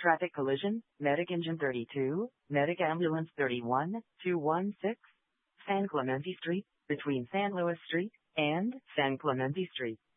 Traffic collision, medic engine 32, medic ambulance 31, 216, San Clemente Street, between San Luis Street and San Clemente Street.